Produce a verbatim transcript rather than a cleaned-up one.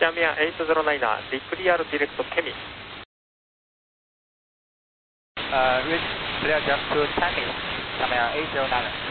Xiamen eight zero nine, declear direct Temi. Uh, reach clear just to Temi, Xiamen eight zero nine.